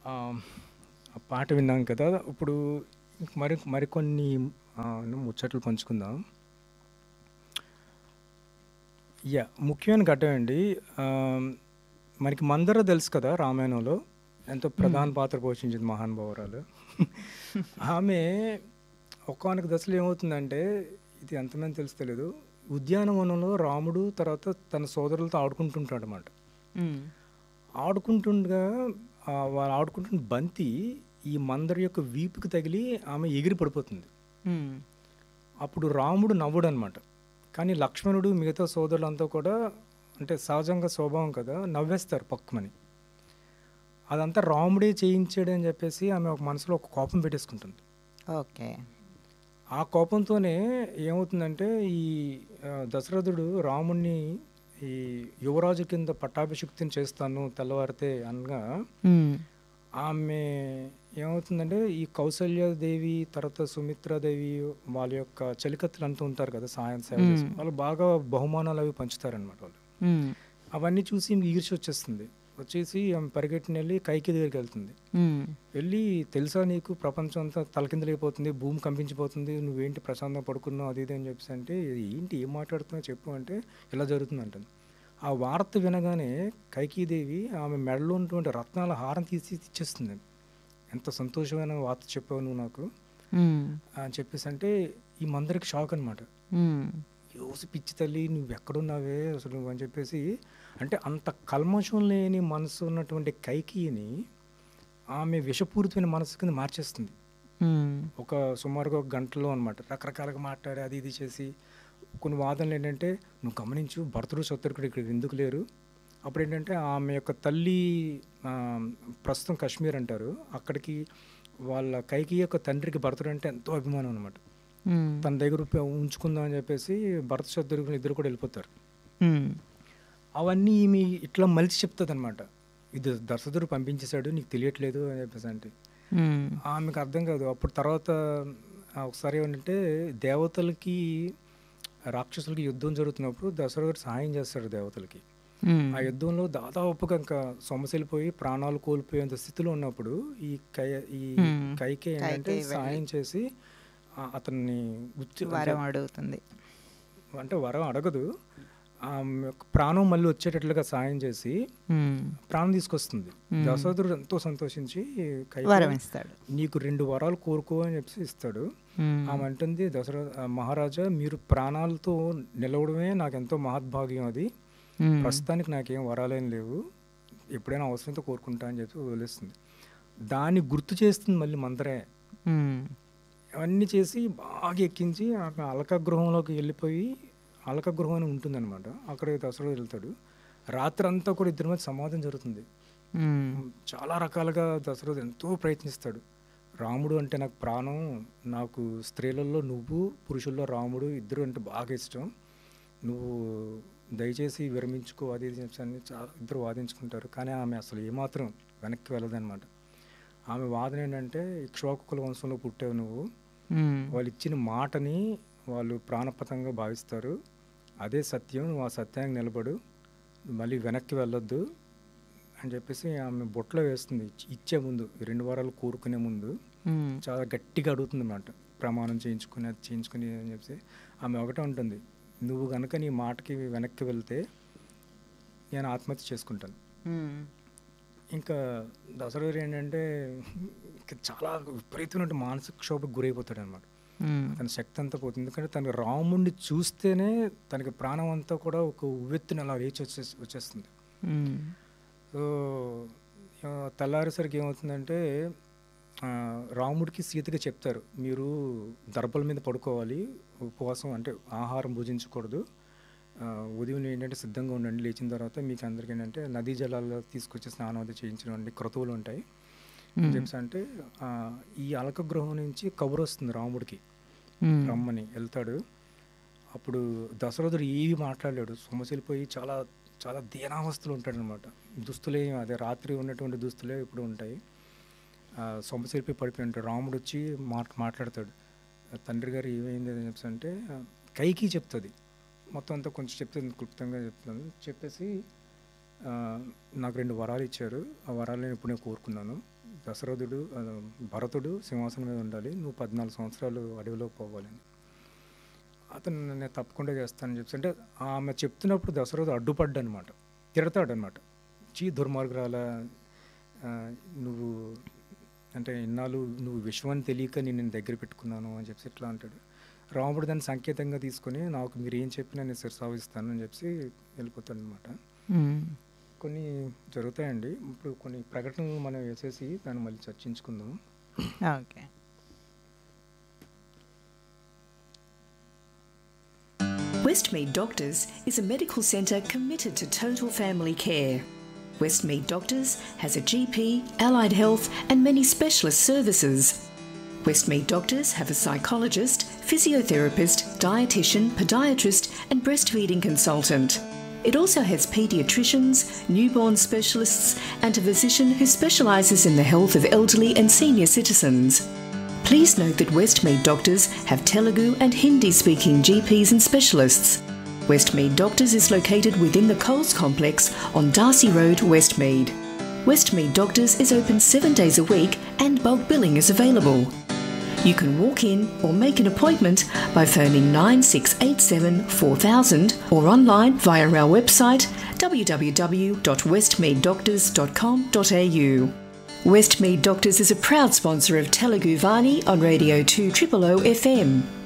ఆ! ఆ పాట విన్నాం కదా! ఇప్పుడు మరికొన్ని ముచ్చట్లు పంచుకుందాం. ముఖ్యమైన ఘట్టం అండి. ఆహ్, మనకి మందర తెలుసు కదా! రామాయణంలో. ఎంతో హ్మ్. ప్రధాన పాత్ర పోషించింది మహానుభావురాలు. ఆమె ఒకానొక దశలో ఏమవుతుందంటే, ఇది ఎంతమందికి తెలుసో తెలీదు. ఉద్యానవనంలో రాముడు తర్వాత తన సోదరులతో ఆడుకుంటుంటాడనమాట. హ్మ్. ఆడుకుంటుండగా వాళ్ళు ఆడుకుంటున్న బంతి ఈ మందర యొక్క వీపుకి తగిలి ఆమె ఎగిరి పడిపోతుంది. హ్మ్. అప్పుడు రాముడు నవ్వుడనమాట. కానీ లక్ష్మణుడు మిగతా సోదరులంతా కూడా అంటే సహజంగా స్వభావం కదా! నవ్వేస్తారు పక్కుమని. అదంతా రాముడే చేయించాడని చెప్పేసి ఆమె ఒక మనసులో ఒక కోపం పెట్టేసుకుంటుంది. ఓకే. ఆ కోపంతోనే ఏమవుతుందంటే ఈ దశరథుడు రాముడిని ఈ యువరాజు కింద పట్టాభిషిక్తుని చేస్తాను తెల్లవారితే అనగా హ్మ్. ఆమె ఏమవుతుందంటే ఈ కౌసల్యాదేవి తర్వాత సుమిత్రాదేవి వాళ్ళ యొక్క చెలికత్తెలంతా ఉంటారు కదా సాయం సేవ చేసి హ్మ్. వాళ్ళు బాగా బహుమానాలు అవి పంచుతారనమాట వాళ్ళు. హ్మ్. అవన్నీ చూసి ఈమెకి ఈర్ష్య వచ్చేస్తుంది. వచ్చేసి ఆమె పరిగెట్టిన వెళ్ళి కైకి దగ్గరికి వెళ్తుంది. హ్మ్. వెళ్ళి తెలుసా నీకు ప్రపంచం అంతా తలకిందులైపోతుంది, భూమి కంపించిపోతుంది, నువ్వేంటి ప్రశాంతంగా పడుకున్నావు అది ఇది అని చెప్పేసి అంటే ఏంటి ఏం మాట్లాడుతున్నావు చెప్పు అంటే ఇలా జరుగుతుంది అంటుంది. ఆ వార్త వినగానే కైకీదేవి ఆమె మెడలో ఉన్నటువంటి రత్నాల హారం తీసి ఇచ్చేస్తుంది. ఎంత సంతోషమైన వార్త చెప్పావు నువ్వు నాకు హ్మ్. అని చెప్పేసి అంటే ఈ మందరికి షాక్ అనమాట. హ్మ్. యోసి పిచ్చి తల్లి నువ్వు ఎక్కడున్నావే అసలు అని చెప్పేసి అంటే అంత కల్మషం లేని మనసు ఉన్నటువంటి కైకిని ఆమె విషపూరితమైన మనసు కింద మార్చేస్తుంది. హ్మ్. సుమారుగా ఒక గంటలో అనమాట. రకరకాలుగా మాట్లాడి అది ఇది చేసి కొన్ని వాదనలు ఏంటంటే నువ్వు గమనించు భరతుడు శత్రుఘ్నుడు ఇక్కడ ఎందుకు లేరు. అప్పుడేంటంటే ఆమె యొక్క తల్లి ప్రస్తుతం కాశ్మీర్ అంటారు. అక్కడికి వాళ్ళ కైకి యొక్క తండ్రికి భరతుడు అంటే ఎంతో అభిమానం అనమాట. హ్మ్. తన దగ్గర ఉంచుకుందాం అని చెప్పేసి భరత శత్రుఘ్నులు ఇద్దరు కూడా వెళ్ళిపోతారు. హ్మ్. అవన్నీ ఈమె ఇట్లా మలిచి చెప్తుందనమాట. ఇది దశరథుడు పంపించేశాడు నీకు తెలియట్లేదు అని చెప్పేసి అంటే హ్మ్. ఆమెకు అర్థం కాదు. అప్పుడు తర్వాత ఒకసారి ఏమంటే దేవతలకి రాక్షసులకి యుద్ధం జరుగుతున్నప్పుడు దశరథుడు సహాయం చేస్తాడు దేవతలకి. హ్మ్. ఆ యుద్ధంలో దాదాపుగా ఇంకా సొమ్మసిల్లిపోయి ప్రాణాలు కోల్పోయేంత స్థితిలో ఉన్నప్పుడు ఈ కై ఈ హ్మ్. కైకే ఏంటంటే కైకేయి వెళ్ళి సహాయం చేసి అతన్ని అంటే వరం అడుగుతుంది. అంటే వరం అడగదు. ఆమె యొక్క ప్రాణం మళ్ళీ వచ్చేటట్లుగా సాయం చేసి హ్మ్. ప్రాణం తీసుకొస్తుంది. హ్మ్. దశరథుడు ఎంతో సంతోషించి కైకే వరం ఇస్తాడు. నీకు 2 వరాలు కోరుకో అని చెప్పేసి ఇస్తాడు. హ్మ్. ఆమె అంటుంది మహారాజా మీరు ప్రాణాలతో నిలవడమే నాకెంతో మహద్భాగ్యం అది. హ్మ్. ప్రస్తుతానికి నాకేం వరాలేం లేవు. ఎప్పుడైనా అవసరంతో కోరుకుంటా అని చెప్పి వదిలేస్తుంది. దాన్ని గుర్తు చేస్తుంది మళ్ళీ మందరే. హ్మ్. అవన్నీ చేసి బాగా ఎక్కించి అలక గృహంలోకి వెళ్ళిపోయి అలక గృహం అని ఉంటుందన్నమాట. అక్కడికి దశరథుడు వెళ్తాడు. రాత్రంతా కూడా ఇద్దరి మధ్య సంవాదం జరుగుతుంది. హ్మ్. చాలా రకాలుగా దశరథుడు ఎంతో ప్రయత్నిస్తాడు. రాముడు అంటే నాకు ప్రాణం. నాకు స్త్రీలలో నువ్వు, పురుషుల్లో రాముడు ఇద్దరు అంటే బాగా ఇష్టం. నువ్వు దయచేసి విరమించుకో అది ఇది చెప్పి అని చాలా ఇద్దరు వాదించుకుంటారు. కానీ ఆమె అసలు ఏమాత్రం వెనక్కి వెళ్ళదన్నమాట. ఆమె వాదన ఏంటంటే ఇక్ష్వాకుల వంశంలో పుట్టావు నువ్వు. హ్మ్. వాళ్ళు ఇచ్చిన మాటని వాళ్ళు ప్రాణప్రదంగా భావిస్తారు. అదే సత్యం. నువ్వు ఆ సత్యానికి నిలబడు. మళ్ళీ వెనక్కి వెళ్ళొద్దు అని చెప్పేసి ఆమె బొట్లో వేస్తుంది. ఇచ్చే ముందు 2 వారాలు కోరుకునే ముందు హ్మ్. చాలా గట్టిగా అడుగుతుందన్నమాట. ప్రమాణం చేయించుకుని అది చేయించుకుని అని చెప్పేసి ఆమె ఒకటే ఉంటుంది. నువ్వు కనుక నీ మాటకి వెనక్కి వెళ్తే నేను ఆత్మహత్య చేసుకుంటాను. హ్మ్. ఇంకా దశరథుడు ఏంటంటే చాలా విపరీతమైన మానసిక క్షోభకు గురైపోతాడు అనమాట. హ్మ్. అతని శక్తి అంతా పోతుంది. ఎందుకంటే తనకి రాముడిని చూస్తేనే తనకి ప్రాణం అంతా కూడా ఒక ఉవ్వెత్తున అలా లేచి వచ్చేస్తుంది. హ్మ్. సో తెల్లారేసరికి ఏమవుతుందంటే రాముడికి సీతకి చెప్తారు మీరు దర్భల మీద పడుకోవాలి, ఉపవాసం అంటే ఆహారం భుజించకూడదు, ఉదయం ఏంటంటే సిద్ధంగా ఉండండి, లేచిన తర్వాత మీకు అందరికీ ఏంటంటే నదీ జలాల్లో తీసుకొచ్చి స్నానం అది చేయించడం క్రతువులు ఉంటాయి హ్మ్. జేమ్స్ అంటే ఈ అలక గృహం నుంచి కబురు వస్తుంది రాముడికి హ్మ్. రమ్మని వెళ్తాడు. అప్పుడు దశరథుడు ఏవి మాట్లాడలేడు, సొమ్మసిల్లిపోయి చాలా చాలా దీనావస్థలు ఉంటాడనమాట. దుస్తులే అదే రాత్రి ఉన్నటువంటి దుస్తులే ఇప్పుడు ఉంటాయి. సొమ్మసిల్లిపోయి పడిపోయి ఉంటాడు. రాముడు వచ్చి మాట్లాడతాడు. తండ్రి గారు ఏమైంది అని చెప్పేసి అంటే కైకి చెప్తుంది మొత్తం అంతా, కొంచెం చెప్తుంది క్లుప్తంగా చెప్తున్నాను. చెప్పేసి నాకు 2 వరాలు ఇచ్చారు, ఆ వరాలు నేను ఇప్పుడు నేను కోరుకున్నాను. దశరథుడు భరతుడు సింహాసనం మీద ఉండాలి, నువ్వు 14 సంవత్సరాలు అడవిలోకి పోవాలని. అతను నేను తప్పకుండా చేస్తానని చెప్పి అంటే ఆమె చెప్తున్నప్పుడు దశరథుడు అడ్డుపడ్డనమాట, తిడతాడనమాట. దుర్మార్గురాల, నువ్వు అంటే ఇన్నాళ్ళు నువ్వు విషయం తెలియక నేను దగ్గర పెట్టుకున్నాను అని చెప్పి ఇట్లా అంటాడు. రాముడు దాన్ని సంకేతంగా తీసుకొని నాకు మీరు ఏం చెప్పినా నేను శిరసావిస్తాను అని చెప్పి వెళ్ళిపోతాడు అనమాట. కొన్ని జరుగుతాయండి. ఇప్పుడు కొన్ని ప్రకటనలు మనం వేసేసి దాన్ని మళ్ళీ చర్చించుకుందాం. Okay. Westmead Doctors is a medical centre committed to total family care. Westmead Doctors has a GP, allied health and many specialist services. Westmead Doctors have a psychologist, physiotherapist, dietitian, podiatrist and breastfeeding consultant. It also has paediatricians, newborn specialists and a physician who specialises in the health of elderly and senior citizens. Please note that Westmead Doctors have Telugu and Hindi-speaking GPs and specialists. Westmead Doctors is located within the Coles Complex on Darcy Road, Westmead. Westmead Doctors is open 7 days a week and bulk billing is available. You can walk in or make an appointment by phoning 9687 4000 or online via our website www.westmeaddoctors.com.au. Westmead Doctors is a proud sponsor of Telugu Vani on Radio 2 OO FM.